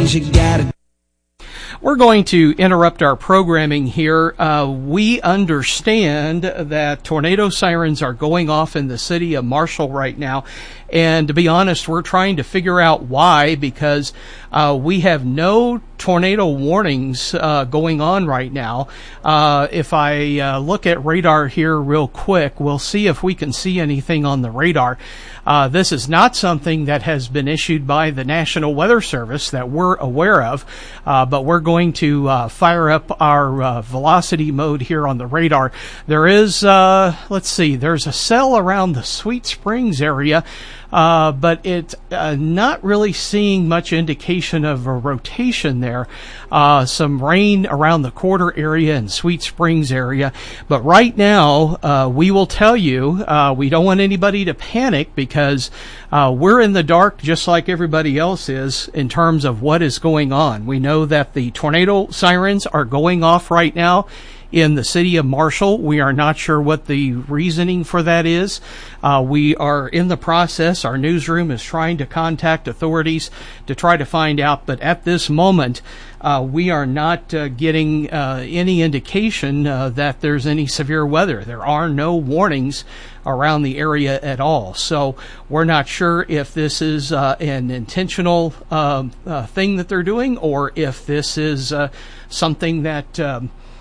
things you gotta. We're going to interrupt our programming here. We understand that tornado sirens are going off in the city of Marshall right now. And to be honest, we're trying to figure out why, because we have no tornado warnings going on right now. If I look at radar here real quick, we'll see if we can see anything on the radar. This is not something that has been issued by the National Weather Service that we're aware of, but we're going to fire up our velocity mode here on the radar. There is, let's see, there's a cell around the Sweet Springs area, but it's not really seeing much indication of a rotation there. Some rain around the Quarter area and Sweet Springs area. But right now, we will tell you, we don't want anybody to panic because we're in the dark just like everybody else is in terms of what is going on. We know that the tornado sirens are going off right now in the city of Marshall. We are not sure what the reasoning for that is. We are in the process. Our newsroom is trying to contact authorities to try to find out. But at this moment, we are not getting any indication that there's any severe weather. There are no warnings around the area at all. So we're not sure if this is an intentional thing that they're doing or if this is something that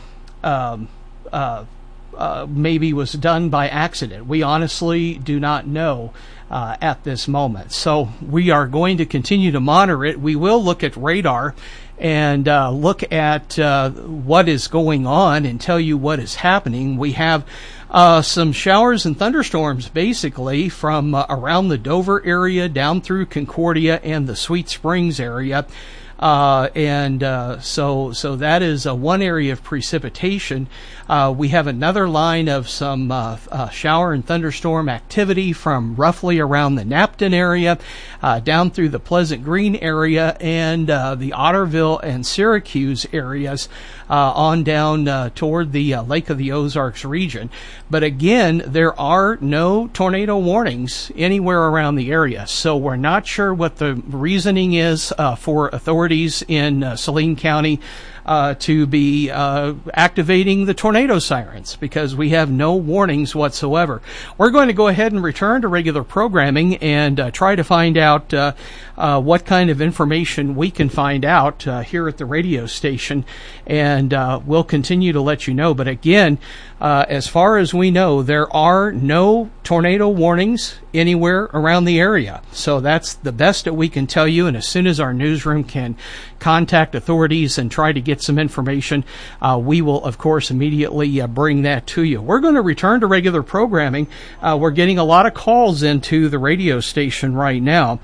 maybe was done by accident. We honestly do not know at this moment. So we are going to continue to monitor it. We will look at radar and look at what is going on and tell you what is happening. We have some showers and thunderstorms basically from around the Dover area down through Concordia and the Sweet Springs area. So that is one area of precipitation. We have another line of some shower and thunderstorm activity from roughly around the Napton area, down through the Pleasant Green area and the Otterville and Syracuse areas, on down toward the Lake of the Ozarks region. But again, there are no tornado warnings anywhere around the area, so we're not sure what the reasoning is for authorities in Saline County to be activating the tornado sirens, because we have no warnings whatsoever. We're going to go ahead and return to regular programming and try to find out what kind of information we can find out here at the radio station, and we'll continue to let you know. But again, as far as we know, there are no tornado warnings anywhere around the area. So that's the best that we can tell you, and as soon as our newsroom can contact authorities and try to get some information, we will, of course, immediately bring that to you. We're going to return to regular programming. We're getting a lot of calls into the radio station right now.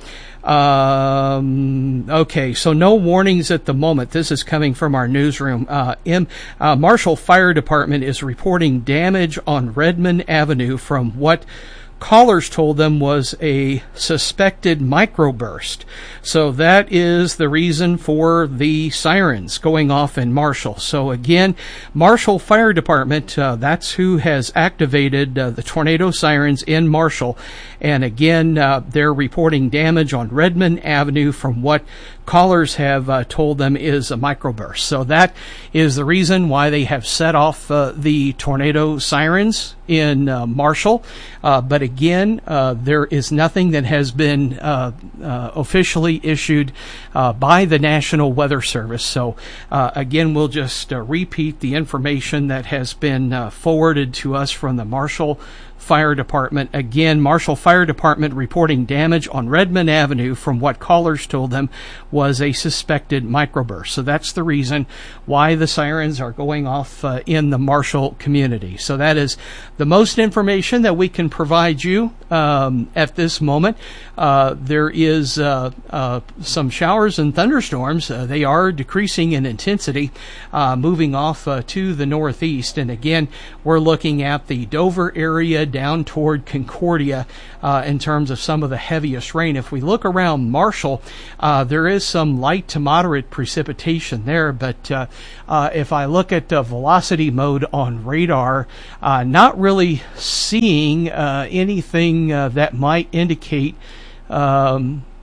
Okay, so no warnings at the moment. This is coming from our newsroom. Marshall Fire Department is reporting damage on Redmond Avenue from what callers told them was a suspected microburst. So that is the reason for the sirens going off in Marshall. So again, Marshall Fire Department, that's who has activated the tornado sirens in Marshall. And again, they're reporting damage on Redmond Avenue from what callers have told them is a microburst. So that is the reason why they have set off the tornado sirens in Marshall. But again, there is nothing that has been officially issued by the National Weather Service. So again, we'll just repeat the information that has been forwarded to us from the Marshall Fire Department. Again, Marshall Fire Department reporting damage on Redmond Avenue from what callers told them was a suspected microburst. So that's the reason why the sirens are going off in the Marshall community. So that is the most information that we can provide you at this moment. There is some showers and thunderstorms. They are decreasing in intensity, moving off to the northeast. And again, we're looking at the Dover area down toward Concordia in terms of some of the heaviest rain. If we look around Marshall, there is some light to moderate precipitation there, but if I look at velocity mode on radar, not really seeing anything that might indicate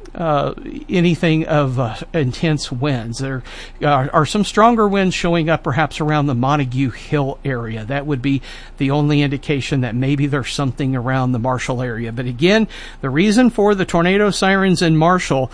anything of intense winds. There are some stronger winds showing up perhaps around the Montague Hill area. That would be the only indication that maybe there's something around the Marshall area. But again, the reason for the tornado sirens in Marshall,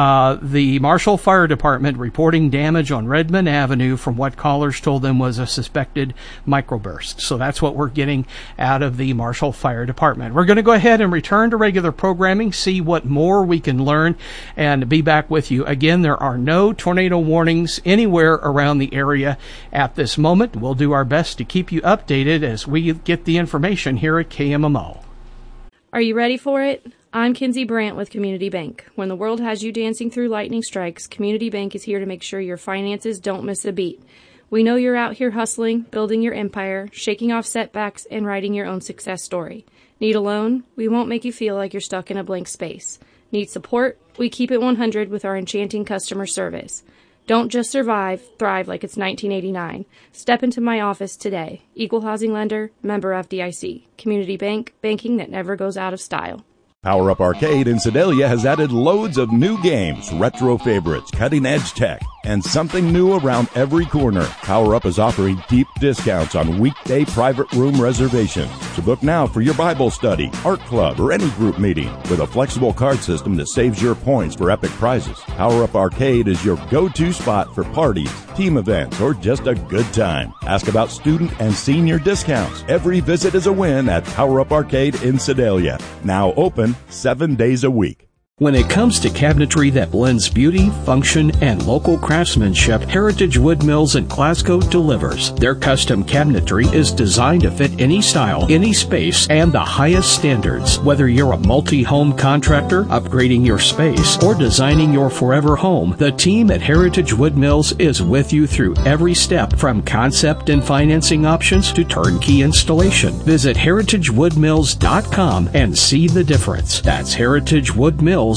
the Marshall Fire Department reporting damage on Redmond Avenue from what callers told them was a suspected microburst. So that's what we're getting out of the Marshall Fire Department. We're going to go ahead and return to regular programming, see what more we can learn, and be back with you. Again, there are no tornado warnings anywhere around the area at this moment. We'll do our best to keep you updated as we get the information here at KMMO. Are you ready for it? I'm Kinsey Brandt with Community Bank. When the world has you dancing through lightning strikes, Community Bank is here to make sure your finances don't miss a beat. We know you're out here hustling, building your empire, shaking off setbacks, and writing your own success story. Need a loan? We won't make you feel like you're stuck in a blank space. Need support? We keep it 100 with our enchanting customer service. Don't just survive, thrive like it's 1989. Step into my office today. Equal housing lender, member FDIC. Community Bank, banking that never goes out of style. Power Up Arcade in Sedalia has added loads of new games, retro favorites, cutting-edge tech, and something new around every corner. Power Up is offering deep discounts on weekday private room reservations. So book now for your Bible study, art club, or any group meeting with a flexible card system that saves your points for epic prizes. Power Up Arcade is your go-to spot for parties, team events, or just a good time. Ask about student and senior discounts. Every visit is a win at Power Up Arcade in Sedalia. Now open 7 days a week. When it comes to cabinetry that blends beauty, function, and local craftsmanship, Heritage Wood Mills in Glasgow delivers. Their custom cabinetry is designed to fit any style, any space, and the highest standards. Whether you're a multi-home contractor, upgrading your space, or designing your forever home, the team at Heritage Wood Mills is with you through every step, from concept and financing options to turnkey installation. Visit heritagewoodmills.com and see the difference. That's heritagewoodmills.com.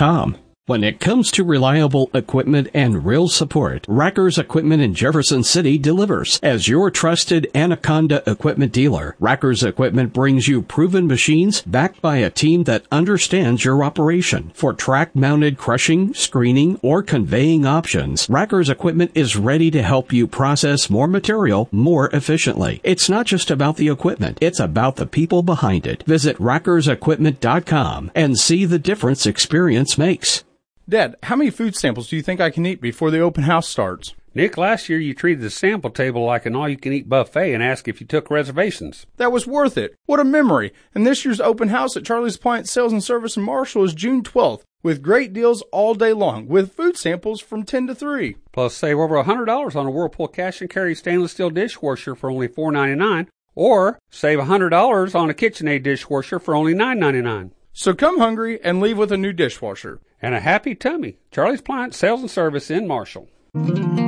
When it comes to reliable equipment and real support, Rackers Equipment in Jefferson City delivers. As your trusted Anaconda equipment dealer, Rackers Equipment brings you proven machines backed by a team that understands your operation. For track-mounted crushing, screening, or conveying options, Rackers Equipment is ready to help you process more material more efficiently. It's not just about the equipment, it's about the people behind it. Visit rackersequipment.com and see the difference experience makes. Dad, how many food samples do you think I can eat before the open house starts? Nick, last year you treated the sample table like an all-you-can-eat buffet and asked if you took reservations. That was worth it. What a memory. And this year's open house at Charlie's Appliance Sales and Service in Marshall is June 12th, with great deals all day long, with food samples from 10 to 3. Plus, save over $100 on a Whirlpool cash and carry stainless steel dishwasher for only $4.99, or save $100 on a KitchenAid dishwasher for only $9.99. So come hungry and leave with a new dishwasher. And a happy tummy. Charlie's Appliance Sales and Service in Marshall.